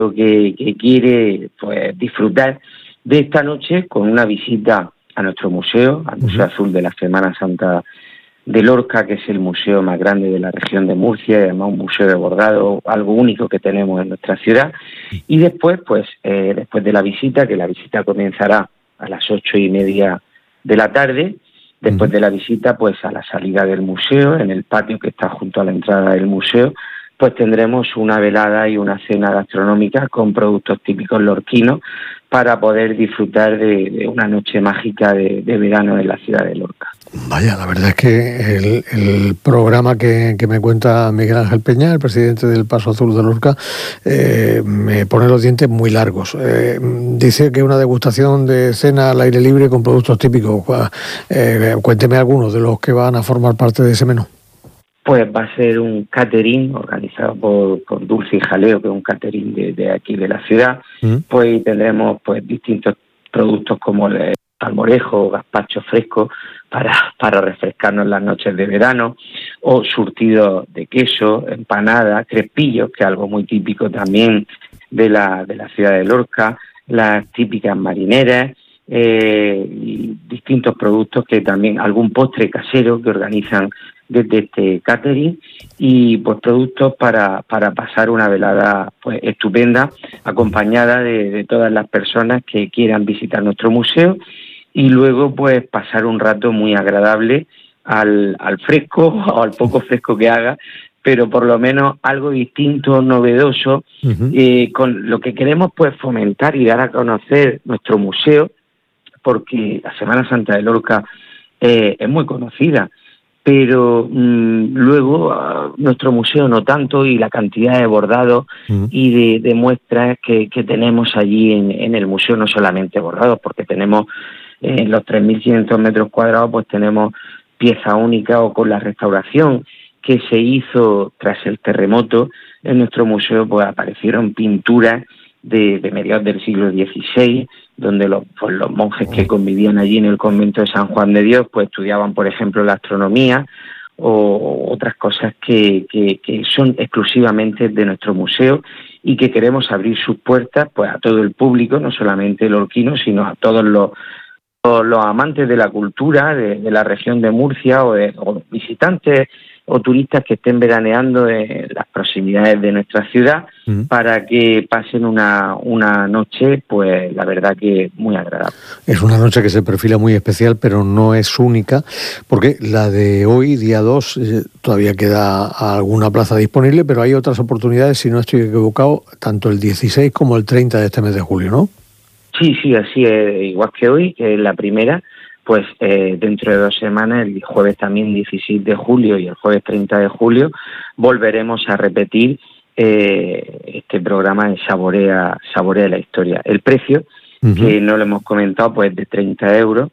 que quiere pues disfrutar de esta noche con una visita a nuestro museo, al Museo Azul de la Semana Santa de Lorca, que es el museo más grande de la región de Murcia, y además un museo de bordado, algo único que tenemos en nuestra ciudad. Y después, pues, después de la visita, que la visita comenzará a las 8:30 de la tarde, después de la visita, pues a la salida del museo, en el patio que está junto a la entrada del museo, pues tendremos una velada y una cena gastronómica con productos típicos lorquinos para poder disfrutar de una noche mágica de verano en la ciudad de Lorca. Vaya, la verdad es que el programa que me cuenta Miguel Ángel Peña, el presidente del Paso Azul de Lorca, me pone los dientes muy largos. Dice que una degustación de cena al aire libre con productos típicos. Cuénteme algunos de los que van a formar parte de ese menú. Pues va a ser un catering organizado por Dulce y Jaleo, que es un catering de aquí de la ciudad. Pues tendremos pues distintos productos como el salmorejo, gazpacho fresco para refrescarnos las noches de verano, o surtidos de queso, empanadas, crespillos, que es algo muy típico también de la ciudad de Lorca, las típicas marineras, y distintos productos que también, algún postre casero que organizan desde este catering, y pues productos para pasar una velada pues estupenda, acompañada de todas las personas que quieran visitar nuestro museo, y luego pues pasar un rato muy agradable al fresco o al poco fresco que haga, pero por lo menos algo distinto, novedoso, con lo que queremos pues fomentar y dar a conocer nuestro museo, porque la Semana Santa de Lorca es muy conocida, pero luego nuestro museo no tanto, y la cantidad de bordados y de muestras que tenemos allí en el museo, no solamente bordados, porque tenemos los 3.500 metros cuadrados, pues tenemos pieza única, o con la restauración que se hizo tras el terremoto en nuestro museo, pues aparecieron pinturas de mediados del siglo XVI, donde los monjes que convivían allí en el convento de San Juan de Dios, pues estudiaban, por ejemplo, la astronomía o otras cosas que son exclusivamente de nuestro museo, y que queremos abrir sus puertas pues a todo el público, no solamente lorquinos, sino a todos los amantes de la cultura de la región de Murcia, o visitantes o turistas que estén veraneando en las proximidades de nuestra ciudad, para que pasen una noche, pues la verdad que muy agradable. Es una noche que se perfila muy especial, pero no es única, porque la de hoy, día 2, todavía queda alguna plaza disponible, pero hay otras oportunidades, si no estoy equivocado, tanto el 16 como el 30 de este mes de julio, ¿no? Sí, así es, igual que hoy, que es la primera. Pues dentro de 2 semanas, el jueves también 16 de julio y el jueves 30 de julio, volveremos a repetir este programa de Saborea la Historia. El precio, que no lo hemos comentado, pues de 30 euros,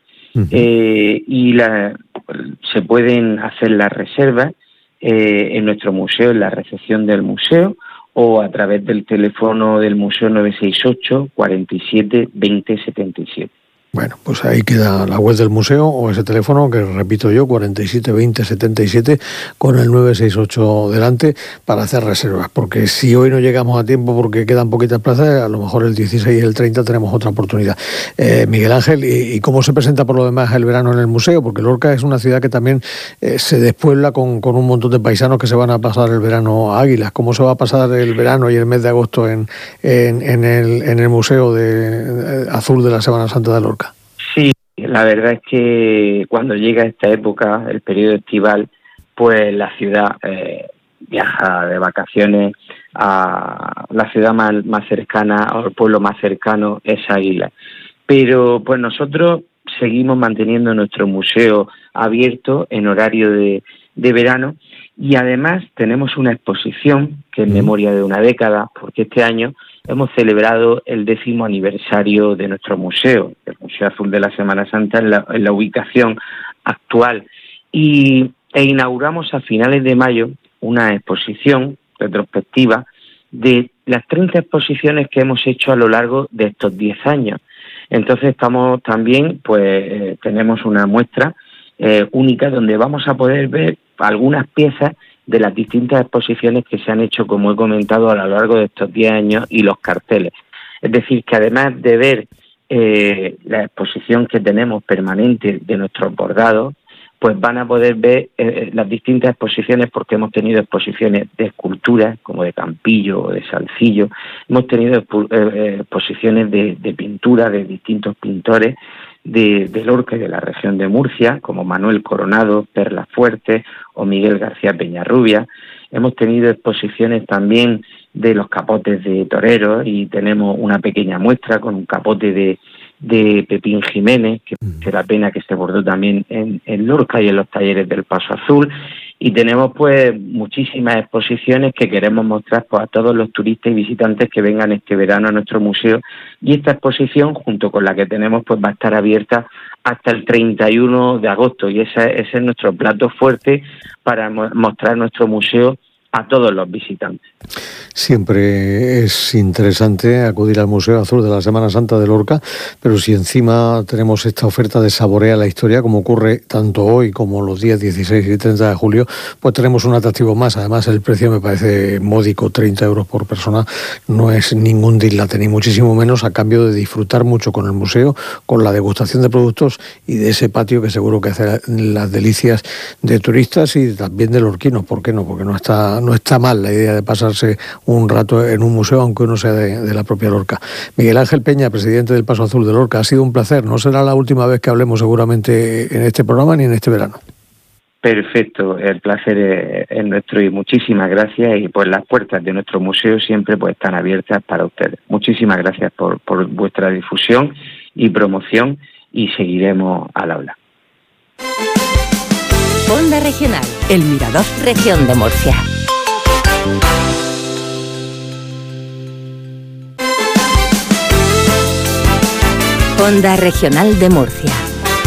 y se pueden hacer las reservas en nuestro museo, en la recepción del museo, o a través del teléfono del museo 968 47 20 77. Bueno, pues ahí queda la web del museo, o ese teléfono que repito yo, 47 20 77, con el 968 delante, para hacer reservas, porque si hoy no llegamos a tiempo porque quedan poquitas plazas, a lo mejor el 16 y el 30 tenemos otra oportunidad. Miguel Ángel, ¿y cómo se presenta por lo demás el verano en el museo? Porque Lorca es una ciudad que también se despuebla con un montón de paisanos que se van a pasar el verano a Águilas. ¿Cómo se va a pasar el verano y el mes de agosto en el Museo Azul de la Semana Santa de Lorca? Sí, la verdad es que cuando llega esta época, el periodo estival, pues la ciudad viaja de vacaciones a la ciudad más cercana, o el pueblo más cercano es Águilas. Pero pues nosotros seguimos manteniendo nuestro museo abierto en horario de verano, y además tenemos una exposición que es memoria de una década, porque este año hemos celebrado el 10º aniversario de nuestro museo, el Museo Azul de la Semana Santa, en la ubicación actual, e inauguramos a finales de mayo una exposición retrospectiva de las 30 exposiciones que hemos hecho a lo largo de estos 10 años. Entonces estamos también, pues tenemos una muestra única donde vamos a poder ver algunas piezas de las distintas exposiciones que se han hecho, como he comentado, a lo largo de estos 10 años y los carteles. Es decir, que además de ver la exposición que tenemos permanente de nuestros bordados, pues van a poder ver las distintas exposiciones, porque hemos tenido exposiciones de esculturas, como de Campillo o de Salcillo, hemos tenido exposiciones de pintura de distintos pintores de Lorca y de la región de Murcia, como Manuel Coronado, Perla Fuerte o Miguel García Peñarrubia. Hemos tenido exposiciones también de los capotes de toreros, y tenemos una pequeña muestra con un capote de Pepín Jiménez, que merece la pena, que se bordó también en Lorca y en los talleres del Paso Azul. Y tenemos pues muchísimas exposiciones que queremos mostrar pues a todos los turistas y visitantes que vengan este verano a nuestro museo. Y esta exposición, junto con la que tenemos, pues va a estar abierta hasta el 31 de agosto, y ese es nuestro plato fuerte para mostrar nuestro museo a todos los visitantes. Siempre es interesante acudir al Museo Azul de la Semana Santa de Lorca, pero si encima tenemos esta oferta de Saborea la Historia, como ocurre tanto hoy como los días 16 y 30 de julio, pues tenemos un atractivo más. Además, el precio me parece módico, 30 euros por persona, no es ningún dislate, ni muchísimo menos, a cambio de disfrutar mucho con el museo, con la degustación de productos y de ese patio que seguro que hace las delicias de turistas y también de lorquinos. ¿Por qué no? Porque no está mal la idea de pasarse un rato en un museo, aunque uno sea de la propia Lorca. Miguel Ángel Peña, presidente del Paso Azul de Lorca, ha sido un placer. No será la última vez que hablemos seguramente en este programa ni en este verano. Perfecto, el placer es nuestro y muchísimas gracias, y pues las puertas de nuestro museo siempre pues están abiertas para ustedes. Muchísimas gracias por vuestra difusión y promoción, y seguiremos al habla. Onda Regional, El Mirador, Región de Murcia. Onda Regional de Murcia.